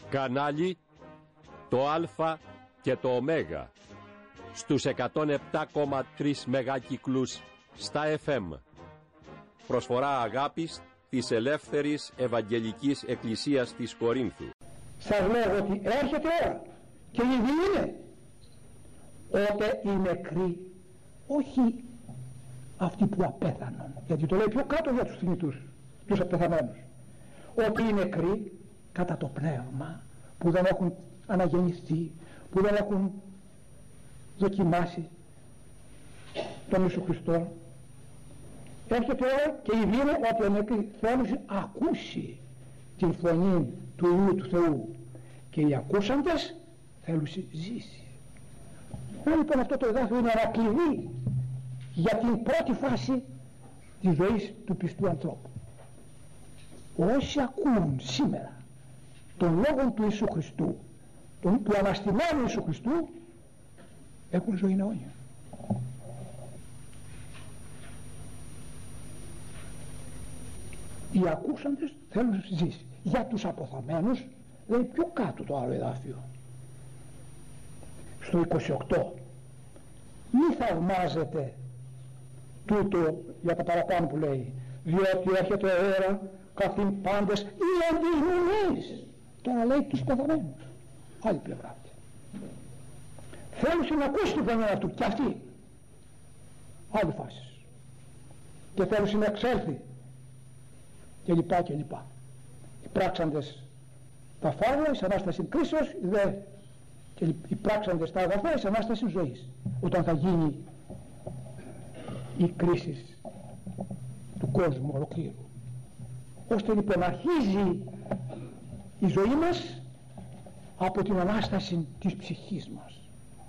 Κανάλι το Α και το Ω στους 107,3 μεγάκυκλους στα FM. Προσφορά αγάπης της Ελεύθερης Ευαγγελικής Εκκλησίας της Κορίνθου. Σας λέω ότι έρχεται ώρα και ήδη είναι ότε οι νεκροί, όχι αυτοί που απέθαναν, γιατί το λέει πιο κάτω για τους θνητούς, τους απεθαμένους, ότι οι νεκροί κατά το πνεύμα που δεν έχουν αναγεννηθεί, που δεν έχουν δοκιμάσει τον Ιησού Χριστό, έρχεται ώρα και ήδη είναι ότι οι νεκροί θέλουν ακούσει την φωνή του Υιού του Θεού και οι ακούσαντες θέλουν ζήσει. Λοιπόν, αυτό το εδάφιο είναι ένα κλειδί για την πρώτη φάση της ζωής του πιστού ανθρώπου. Όσοι ακούν σήμερα τον λόγο του Ιησού Χριστού, του αναστημένου Ιησού Χριστού, έχουν ζωή αιώνια. Οι ακούσαντες θέλουν ζήσει. Για τους αποθαμένους λέει πιο κάτω το άλλο εδάφιο, στο 28, μη θαυμάζετε τούτο για τα παραπάνω που λέει, διότι έρχεται ώρα καθήν πάντες οι αντισμονείς. Τώρα λέει τους πεθαμένους, άλλη πλευρά. Θέλουν να ακούσει την φωνή αυτού και αυτή, άλλη φάση, και θέλουν να εξέλθει και λοιπά και λοιπά. Οι πράξαντες τα φάρμα εις Ανάσταση κρίσεως, και οι πράξαντες τα αγαθά εις Ανάσταση ζωής, όταν θα γίνει η κρίση του κόσμου ολοκλήρου. Ώστε λοιπόν αρχίζει η ζωή μας από την Ανάσταση της ψυχής μας,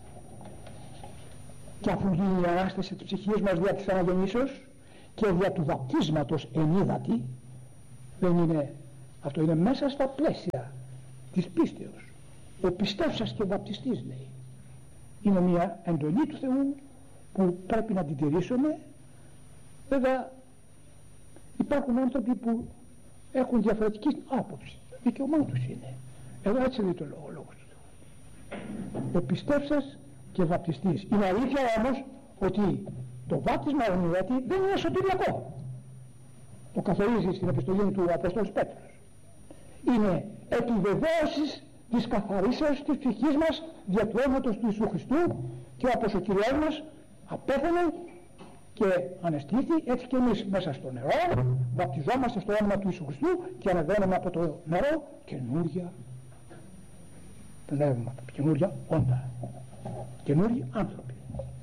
και αφού γίνει η Ανάσταση της ψυχής μας δια της αναγεννήσεως και δια του βαπτίσματος ενίδατη, δεν είναι, αυτό είναι μέσα στα πλαίσια της πίστεως. Ο πιστεύσας και βαπτιστής, λέει, είναι μια εντολή του Θεού που πρέπει να την τηρήσουμε. Βέβαια υπάρχουν άνθρωποι που έχουν διαφορετική άποψη, δικαίωμά τους είναι. Εδώ έτσι λέει το λόγος του Θεού. Ο πιστεύσας και βαπτιστής. Είναι αλήθεια όμως ότι το βάπτισμα ενίδατη δεν είναι σωτηριακό. Το καθορίζει στην επιστολή του Απόστολου Πέτρος. Είναι επιβεβαίωση της καθαρίσεως της ψυχής μας δια του αίματος του Ιησού Χριστού, και όπως ο Κυριός μας απέθανε και ανεστήθη, έτσι και εμείς μέσα στο νερό βαπτιζόμαστε στο όνομα του Ιησού Χριστού και ανεβαίνουμε από το νερό καινούρια πνεύματα, καινούρια όντα, καινούριοι άνθρωποι.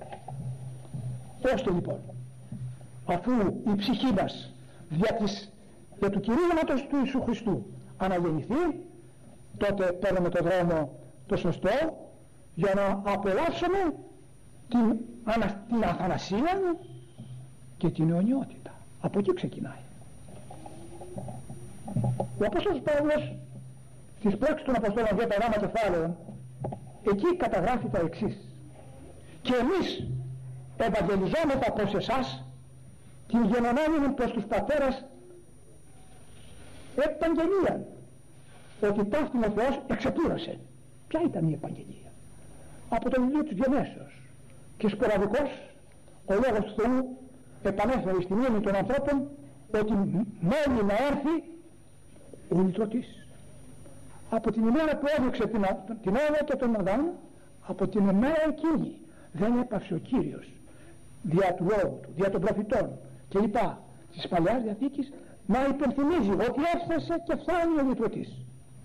Ώστε λοιπόν, αφού η ψυχή μας δια του κηρύγματος του Ιησού Χριστού αναγεννηθεί, τότε παίρνουμε το δρόμο το σωστό για να απολαύσουμε την αθανασία και την αιωνιότητα. Από εκεί ξεκινάει. Ο Απόστολος Παύλος στις πράξεις των Αποστόλων 10 κεφάλαιων, εκεί καταγράφει τα εξής: και εμείς ευαγγελιζόμεθα προς εσάς την γενομένην προς τους πατέρας επαγγελία, ότι ταύτην ο Θεός εξεπλήρωσε. Ποια ήταν η επαγγελία? Από το βιβλίο της Γενέσεως. Και σποραδικός ο λόγος του Θεού επανέφερε στη μνήμη των ανθρώπων ότι μένει να έρθει ο λυτρωτής. Από την ημέρα που έδειξε την άδεια και τον Αδάμ, από την ημέρα εκείνη δεν έπαυσε ο Κύριος δια του λόγου του, δια των προφητών και λοιπά της Παλαιάς Διαθήκης να υπενθυμίζει ότι έφτασε και φτάνει ο λυτρωτής.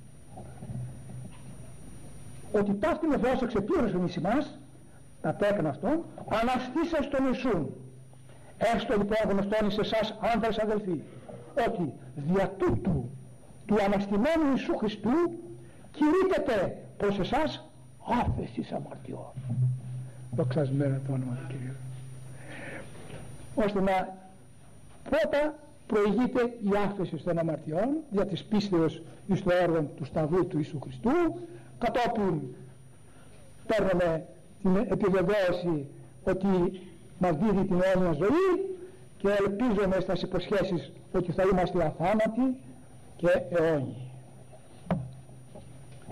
Ότι ταύτην ο Θεός εξεπλήρωσε εις ημάς τα τέκνα αυτών, αναστήσας τον Ιησούν. Έστω λοιπόν γνωστόν εις εσάς άνδρες αδελφοί, ότι δια τούτου του αναστημένου Ιησού Χριστού κηρύττεται προς εσάς άφεσης αμαρτιών. Δοξασμένο το όνομα του Κυρίου. Ώστε να πρώτα προηγείται η άφεση των αμαρτιών δια της πίστεως εις το έργο του Σταυρού του Ιησού Χριστού, κατόπιν παίρνουμε την επιβεβαίωση ότι μας δίδει την αιώνια ζωή και ελπίζουμε στις υποσχέσεις ότι θα είμαστε αθάνατοι και αιώνιοι.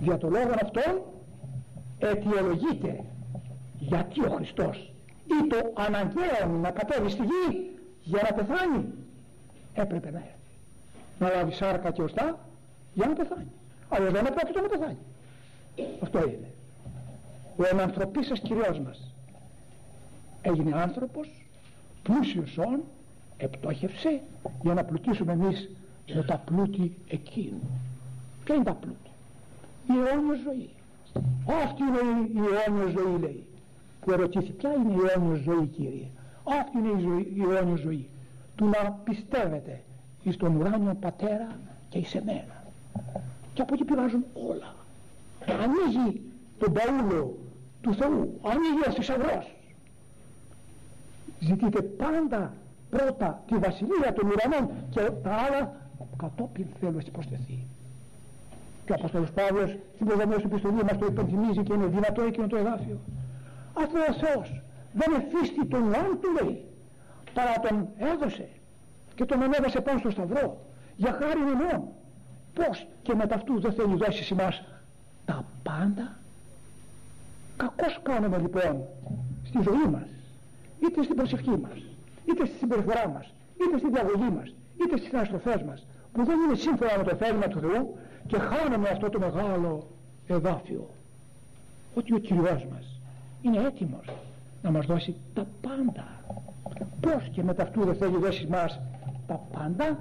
Δια το λόγο αυτόν αιτιολογείται γιατί ο Χριστός ή το αναγκαίο να κατέβει στη γη για να πεθάνει. Έπρεπε να έρθει, να λάβει σάρκα και οστά για να πεθάνει. Αλλιώς δεν έπρεπε να πεθάνει. Αυτό είναι. Ο ενανθρωπίσας Κυριός μας έγινε άνθρωπος, πλούσιος όν, επτόχευσε για να πλουτίσουμε εμείς με τα πλούτη εκείνου. Ποια είναι τα πλούτη? Η αιώνιος ζωή. Αυτή είναι η αιώνιος ζωή, λέει. Που ερωτήθη, ποια είναι η αιώνιος ζωή, Κύριε? Αυτή είναι η αιώνιος ζωή. Του να πιστεύετε εις τον ουράνιο Πατέρα και εις εμένα. Και από εκεί πηγάζουν όλα. Ανοίγει τον παούλο του Θεού, ανοίγει ο θησαυρός. Ζητείτε πάντα πρώτα τη βασιλεία των ουρανών και τα άλλα κατόπιν θέλω να προσθεθεί. Και ο Απόστολος Παύλος στην προδομία του επιστολή μας το υπενθυμίζει και είναι δυνατό εκείνο το εδάφιο. Αυτό ο Θεός δεν εφίστη τον Ιωάννη, του λέει, παρά τον έδωσε και τον ανέβασε πάνω στο σταυρό για χάρη ημών. Πώς και μετά αυτού δεν θέλει δώσει σε εμάς τα πάντα? Κακώς κάνουμε λοιπόν στη ζωή μας, είτε στην προσευχή μας, είτε στη συμπεριφορά μας, είτε στη διαγωγή μας, είτε στις αναστροφές μας, που δεν είναι σύμφωνα με το θέλημα του Θεού, και χάνουμε αυτό το μεγάλο εδάφιο, ότι ο Κυριός μας είναι έτοιμος να μας δώσει τα πάντα. Πώς και μετά αυτού δεν θέλει δώσει μας τα πάντα?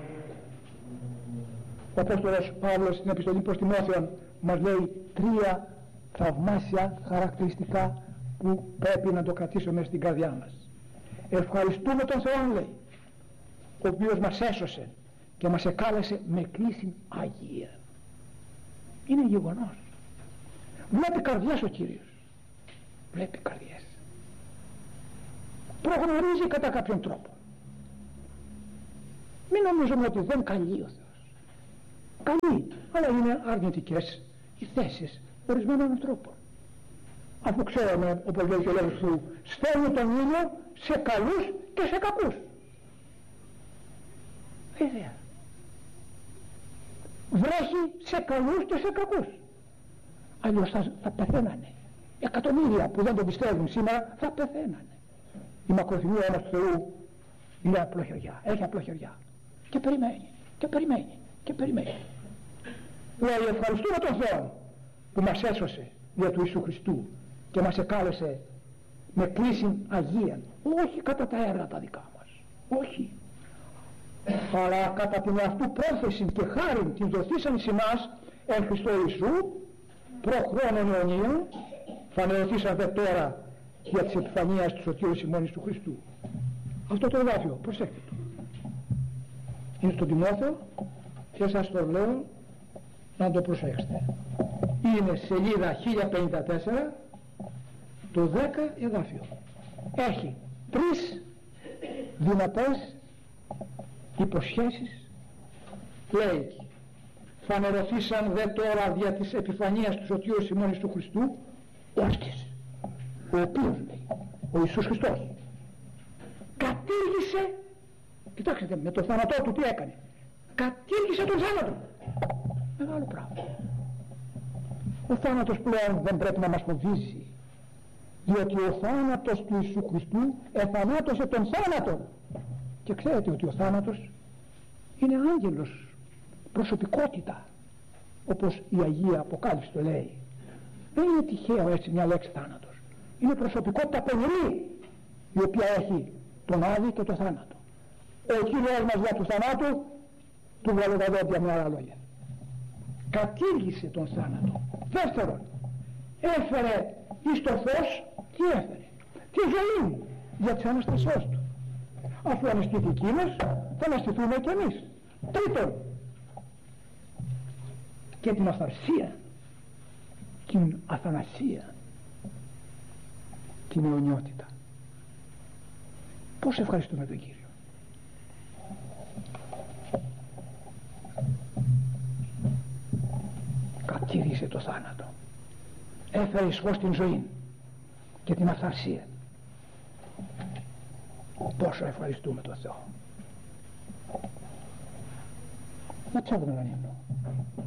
Ο Απόστολος Παύλος στην επιστολή προς Τιμόθεον μας λέει 3 θαυμάσια χαρακτηριστικά που πρέπει να το κρατήσουμε στην καρδιά μας. Ευχαριστούμε τον Θεό, λέει, ο οποίος μας έσωσε και μας εκάλεσε με κλίση Αγία. Είναι γεγονός. Βλέπει καρδιές ο Κύριος. Βλέπει καρδιές. Προγνωρίζει κατά κάποιον τρόπο. Μην νομίζουμε ότι δεν καλεί ο Θεός. Καλεί, αλλά είναι αρνητικές οι θέσεις ορισμένων ανθρώπων. Αφού ξέρουμε, όπως λέει και ο λόγος του, στέλνει τον ήλιο σε καλούς και σε κακούς. Βέβαια. Βρέχει σε καλούς και σε κακούς. Αλλιώς θα πεθαίνανε. Εκατομμύρια που δεν το πιστεύουν σήμερα θα πεθαίνανε. Η μακροθυμία όμως του Θεού είναι απλοχεριά. Έχει απλοχεριά. Και περιμένει. Και περιμένει. Και περιμένει. Λέει, ευχαριστούμε τον Θεό που μας έσωσε δια του Ιησού Χριστού και μας εκάλεσε με κλίση Αγία, όχι κατά τα έργα τα δικά μας, όχι, αλλά κατά την αυτού πρόθεση και χάριν την δοθήσαν εις εμάς εν Χριστώ Ιησού προχρόνων αιωνίων, φανερωθήσαν δε τώρα για τις επιφανίες του Σωτήρου ημών του Χριστού. Αυτό το εδάφιο, προσέξτε το, είναι στον Τιμόθεο και σας το λέω να το προσέξετε. Είναι σελίδα 1054, το 10 εδάφιο. Έχει 3 δυνατές υποσχέσεις. Λέει, φανερωθήσαν δε τώρα δια της επιφανίας του Σωτήρου ημών του Χριστού, ώστις, ο οποίος, λέει, ο Ιησούς Χριστός κατήργησε, κοιτάξτε, με το θάνατό του τι έκανε? Κατήργησε τον θάνατο. Μεγάλο πράγμα. Ο θάνατος πλέον δεν πρέπει να μας φοβίζει, διότι ο θάνατος του Ιησού Χριστού εθανάτωσε τον θάνατο. Και ξέρετε ότι ο θάνατος είναι άγγελος, προσωπικότητα, όπως η Αγία Αποκάλυψη το λέει. Δεν είναι τυχαίο έτσι μια λέξη θάνατος. Είναι προσωπικότητα πενηρή, η οποία έχει τον Άδη και τον θάνατο. Ο Κύριος μας για του θανάτου του βγάλε τα δόντια με άλλα λόγια. Κατήργησε τον θάνατο. Δεύτερον, έφερε εις το φως, τι έφερε? Τη ζωή για τις αναστασίες του. Αφού αναστηθεί εκείνος, θα αναστηθούμε κι εμείς. Τρίτον, και την αυθαρσία, την αθανασία, την αιωνιότητα. Πώς ευχαριστούμε τον Κύριο? Κατήργησε το θάνατο, έφερε εις φως την ζωή και την αυθαρσία. Πόσο ευχαριστούμε τον Θεό. Να ψάχνουμε έναν ύμνο.